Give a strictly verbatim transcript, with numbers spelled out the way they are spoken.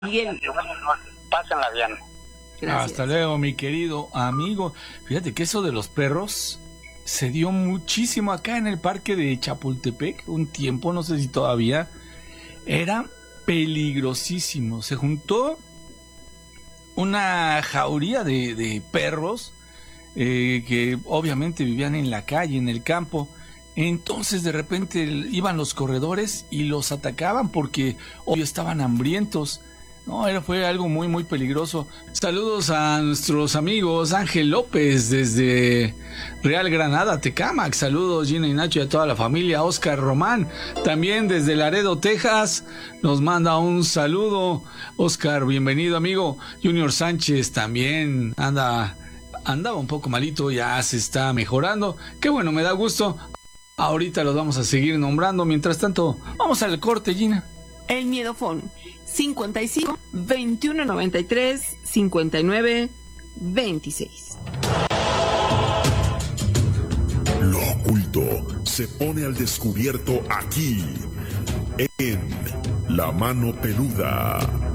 Miguel. Buenas noches. Pásenla bien. Gracias. Hasta luego, mi querido amigo. Fíjate que eso de los perros se dio muchísimo acá en el parque de Chapultepec. Un tiempo, no sé si todavía. Era peligrosísimo. Se juntó una jauría de, de perros eh, que obviamente vivían en la calle, en el campo. Entonces de repente iban los corredores y los atacaban porque obvio estaban hambrientos. No, era, fue algo muy, muy peligroso. Saludos a nuestros amigos Ángel López desde Real Granada, Tecámac. Saludos Gina y Nacho y a toda la familia. Oscar Román, también desde Laredo, Texas, nos manda un saludo. Oscar, bienvenido, amigo. Junior Sánchez también anda, andaba un poco malito, ya se está mejorando. Qué bueno, me da gusto. Ahorita los vamos a seguir nombrando. Mientras tanto, vamos al corte, Gina. El Miedofón, cincuenta y cinco, veintiuno noventa y tres, cincuenta y nueve, veintiséis. Lo oculto se pone al descubierto aquí, en La Mano Peluda.